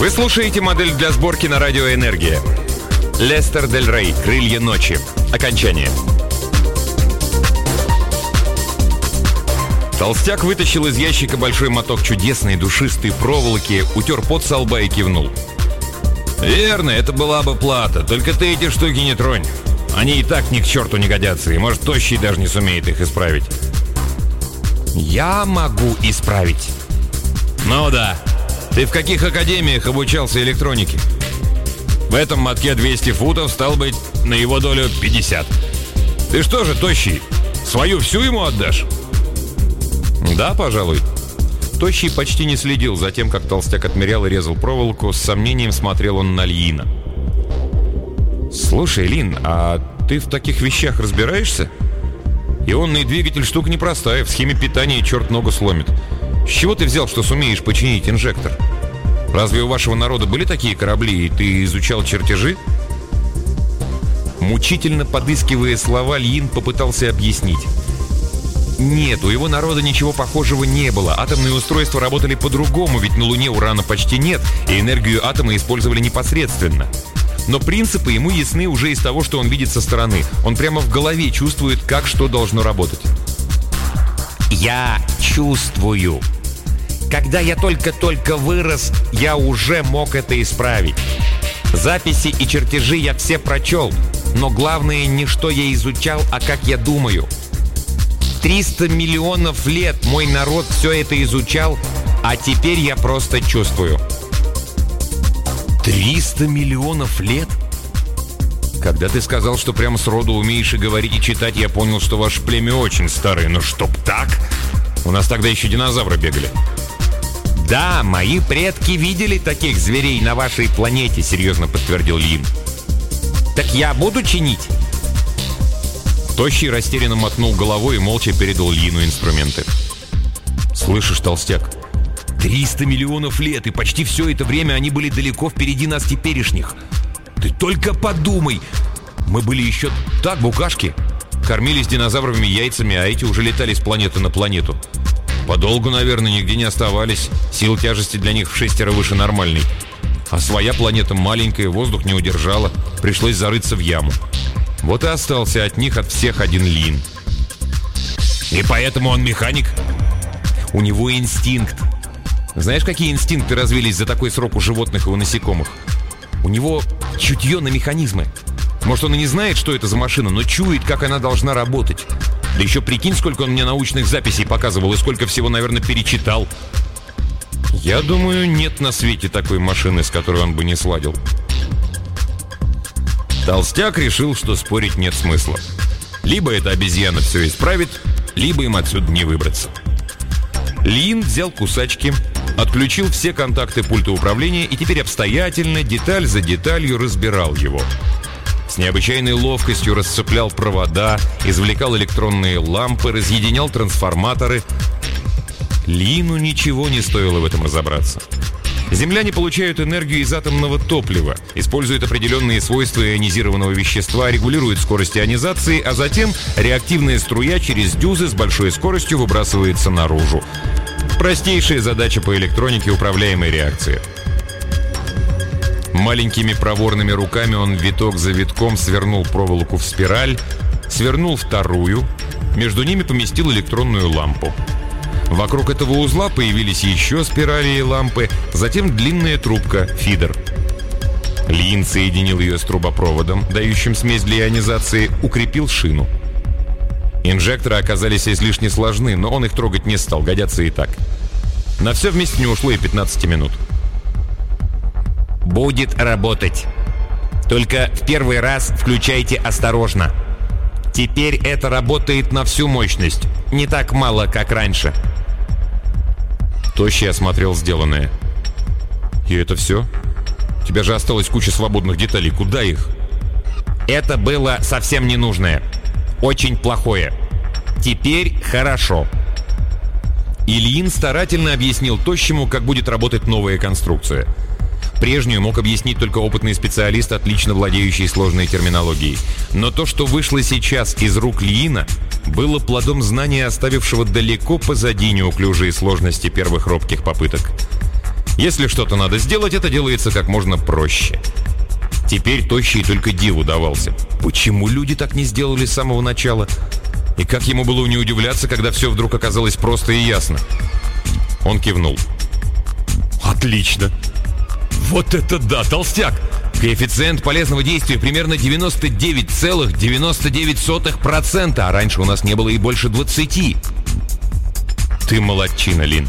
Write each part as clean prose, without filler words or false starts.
Вы слушаете модель для сборки на радио «Энергия». Лестер Дель Рей, «Крылья ночи». Окончание. Толстяк вытащил из ящика большой моток чудесной душистой проволоки, утер пот со лба и кивнул. «Верно, это была бы плата, только ты эти штуки не тронь. Они и так ни к черту не годятся, и, может, Тощий даже не сумеет их исправить». «Я могу исправить». «Ну да. Ты в каких академиях обучался электронике? В этом мотке 200 футов, стал быть, на его долю 50. Ты что же, Тощий, свою всю ему отдашь?» «Да, пожалуй». Тощий почти не следил за тем, как толстяк отмерял и резал проволоку. С сомнением смотрел он на Льина. «Слушай, Лин, а ты в таких вещах разбираешься? Ионный двигатель штука непростая, в схеме питания черт ногу сломит. С чего ты взял, что сумеешь починить инжектор? Разве у вашего народа были такие корабли, и ты изучал чертежи?» Мучительно подыскивая слова, Льин попытался объяснить. Нет, у его народа ничего похожего не было. Атомные устройства работали по-другому, ведь на Луне урана почти нет, и энергию атома использовали непосредственно. Но принципы ему ясны уже из того, что он видит со стороны. Он прямо в голове чувствует, как что должно работать. «Я чувствую. Когда я только-только вырос, я уже мог это исправить. Записи и чертежи я все прочел, но главное не что я изучал, а как я думаю. 300 миллионов лет мой народ все это изучал, а теперь я просто чувствую». 300 миллионов лет? Когда ты сказал, что прямо сроду умеешь и говорить, и читать, я понял, что ваше племя очень старое. Но чтоб так? У нас тогда еще динозавры бегали. «Да, мои предки видели таких зверей на вашей планете», — серьезно подтвердил Лин. «Так я буду чинить?» Тощий растерянно мотнул головой и молча передал Лину инструменты. «Слышишь, толстяк, 300 миллионов лет, и почти все это время они были далеко впереди нас теперешних. Ты только подумай! Мы были еще так букашки. Кормились динозавровыми яйцами, а эти уже летали с планеты на планету. Подолгу, наверное, нигде не оставались. Сила тяжести для них в 6 раз выше нормальной. А своя планета маленькая, воздух не удержала. Пришлось зарыться в яму. Вот и остался от них, от всех, один Лин. И поэтому он механик? У него инстинкт. Знаешь, какие инстинкты развились за такой срок у животных и у насекомых? У него чутье на механизмы. Может, он и не знает, что это за машина, но чует, как она должна работать. Да еще прикинь, сколько он мне научных записей показывал и сколько всего, наверное, перечитал. Я думаю, нет на свете такой машины, с которой он бы не сладил. Толстяк решил, что спорить нет смысла. Либо эта обезьяна все исправит, либо им отсюда не выбраться. Лин взял кусачки, отключил все контакты пульта управления и теперь обстоятельно, деталь за деталью разбирал его. С необычайной ловкостью расцеплял провода, извлекал электронные лампы, разъединял трансформаторы. Лину ничего не стоило в этом разобраться. Земляне получают энергию из атомного топлива, используют определенные свойства ионизированного вещества, регулируют скорость ионизации, а затем реактивная струя через дюзы с большой скоростью выбрасывается наружу. Простейшая задача по электронике управляемой реакции. Маленькими проворными руками он виток за витком свернул проволоку в спираль, свернул вторую, между ними поместил электронную лампу. Вокруг этого узла появились еще спирали и лампы, затем длинная трубка, фидер. Лин соединил ее с трубопроводом, дающим смесь для ионизации, укрепил шину. Инжекторы оказались излишне сложны, но он их трогать не стал, годятся и так. На все вместе не ушло и 15 минут. «Будет работать. Только в первый раз включайте осторожно. Теперь это работает на всю мощность. Не так мало, как раньше». Тощий осмотрел сделанное. «И это все? У тебя же осталась куча свободных деталей. Куда их?» «Это было совсем ненужное. Очень плохое. Теперь хорошо». Ильин старательно объяснил Тощему, как будет работать новая конструкция. Прежнюю мог объяснить только опытный специалист, отлично владеющий сложной терминологией. Но то, что вышло сейчас из рук Лиина, было плодом знания, оставившего далеко позади неуклюжие сложности первых робких попыток. Если что-то надо сделать, это делается как можно проще. Теперь Тощий только диву давался. Почему люди так не сделали с самого начала? И как ему было не удивляться, когда все вдруг оказалось просто и ясно? Он кивнул. Отлично. Вот это да, толстяк! Коэффициент полезного действия примерно 99,99%, а раньше у нас не было и больше 20. Ты молодчина, Лин.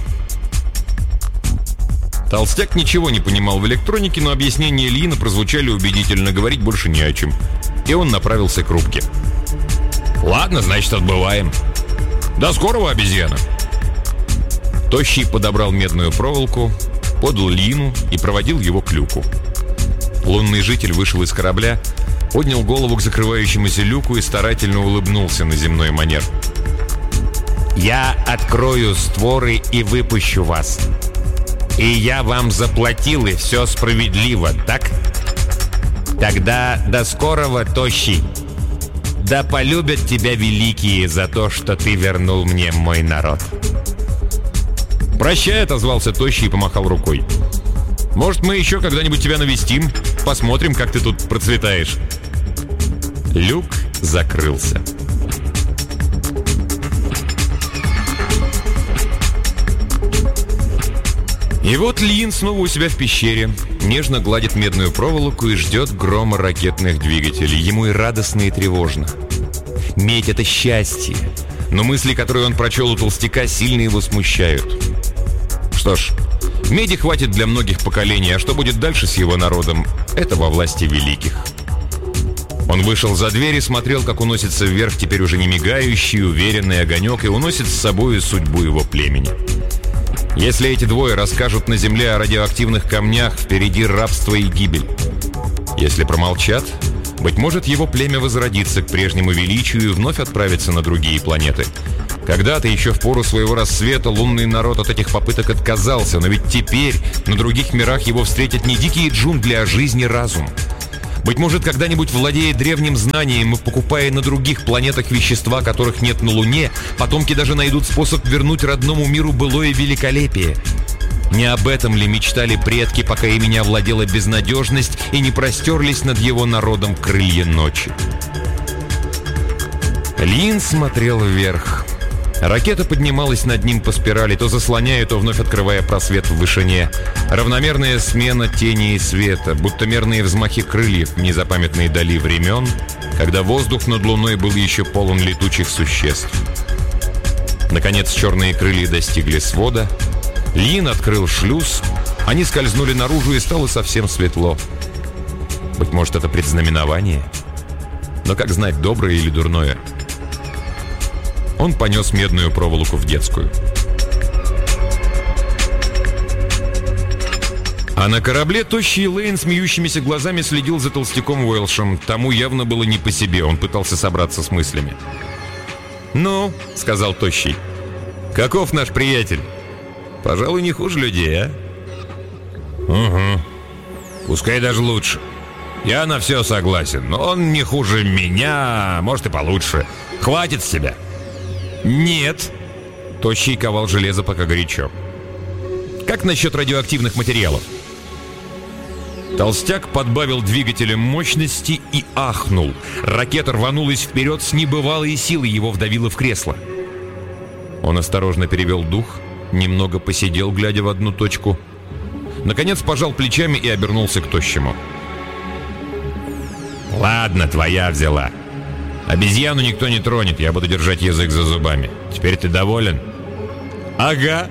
Толстяк ничего не понимал в электронике, но объяснения Лина прозвучали убедительно, говорить больше не о чем. И он направился к рубке. «Ладно, значит, отбываем. До скорого, обезьяна!» Тощий подобрал медную проволоку, подал Лину и проводил его к люку. Лунный житель вышел из корабля, поднял голову к закрывающемуся люку и старательно улыбнулся на земной манер. «Я открою створы и выпущу вас. И я вам заплатил, и все справедливо, так? Тогда до скорого, Тощий. Да полюбят тебя великие за то, что ты вернул мне мой народ». «Прощай», — отозвался Тощий и помахал рукой. «Может, мы еще когда-нибудь тебя навестим? Посмотрим, как ты тут процветаешь». Люк закрылся. И вот Лин снова у себя в пещере, нежно гладит медную проволоку и ждет грома ракетных двигателей. Ему и радостно, и тревожно. Медь — это счастье, но мысли, которые он прочел у толстяка, сильно его смущают. Что ж, меди хватит для многих поколений, а что будет дальше с его народом, это во власти великих. Он вышел за дверь и смотрел, как уносится вверх теперь уже не мигающий, уверенный огонек и уносит с собой судьбу его племени. Если эти двое расскажут на земле о радиоактивных камнях, впереди рабство и гибель. Если промолчат, быть может, его племя возродится к прежнему величию и вновь отправится на другие планеты. Когда-то, еще в пору своего рассвета, лунный народ от этих попыток отказался, но ведь теперь на других мирах его встретят не дикие джунгли, а жизнь и разум. Быть может, когда-нибудь, владея древним знанием и покупая на других планетах вещества, которых нет на Луне, потомки даже найдут способ вернуть родному миру былое великолепие. Не об этом ли мечтали предки, пока ими овладела безнадежность и не простерлись над его народом крылья ночи? Лин смотрел вверх. Ракета поднималась над ним по спирали, то заслоняя, то вновь открывая просвет в вышине. Равномерная смена тени и света, будто мерные взмахи крыльев в незапамятной дали времен, когда воздух над Луной был еще полон летучих существ. Наконец черные крылья достигли свода. Лин открыл шлюз, они скользнули наружу, и стало совсем светло. Быть может, это предзнаменование? Но как знать, доброе или дурное? Он понес медную проволоку в детскую. А на корабле тощий Лейн смеющимися глазами следил за толстяком Уэлшем. Тому явно было не по себе, он пытался собраться с мыслями. «Ну», — сказал тощий, — «каков наш приятель? Пожалуй, не хуже людей, а?» «Угу. Пускай даже лучше. Я на все согласен, но он не хуже меня, может и получше. Хватит с себя». «Нет!» Тощий ковал железо пока горячо. «Как насчет радиоактивных материалов?» Толстяк подбавил двигателем мощности и ахнул. Ракета рванулась вперед с небывалой силой, его вдавило в кресло. Он осторожно перевел дух, немного посидел, глядя в одну точку. Наконец пожал плечами и обернулся к тощему. «Ладно, твоя взяла. Обезьяну никто не тронет, я буду держать язык за зубами. Теперь ты доволен?» «Ага».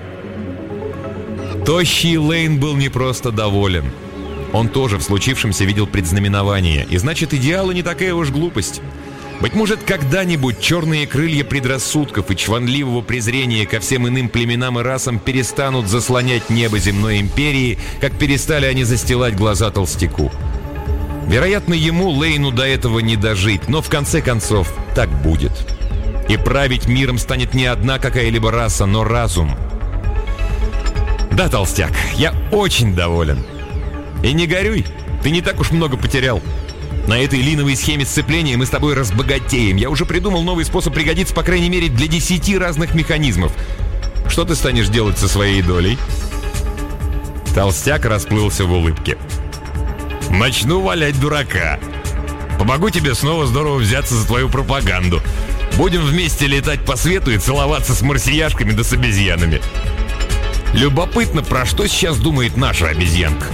Тощий Лейн был не просто доволен. Он тоже в случившемся видел предзнаменование, и значит, идеалы не такая уж глупость. Быть может, когда-нибудь черные крылья предрассудков и чванливого презрения ко всем иным племенам и расам перестанут заслонять небо земной империи, как перестали они застилать глаза толстяку. Вероятно, ему, Лейну, до этого не дожить, но в конце концов так будет. И править миром станет не одна какая-либо раса, но разум. Да, толстяк, я очень доволен. И не горюй, ты не так уж много потерял. На этой линовой схеме сцепления мы с тобой разбогатеем. Я уже придумал новый способ пригодиться, по крайней мере, для 10 разных механизмов. Что ты станешь делать со своей долей?» Толстяк расплылся в улыбке. «Начну валять дурака. Помогу тебе снова здорово взяться за твою пропаганду. Будем вместе летать по свету и целоваться с марсияшками да с обезьянами. Любопытно, про что сейчас думает наша обезьянка?»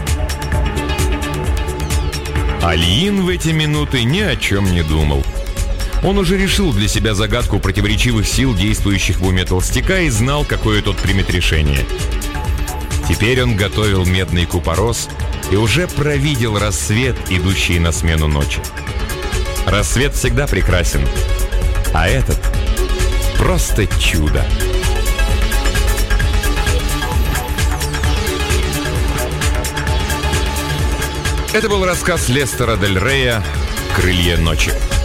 Альин в эти минуты ни о чем не думал. Он уже решил для себя загадку противоречивых сил, действующих в уме толстяка, и знал, какое тот примет решение. Теперь он готовил медный купорос и уже провидел рассвет, идущий на смену ночи. Рассвет всегда прекрасен, а этот просто чудо. Это был рассказ Лестера Дель Рея «Крылья ночи».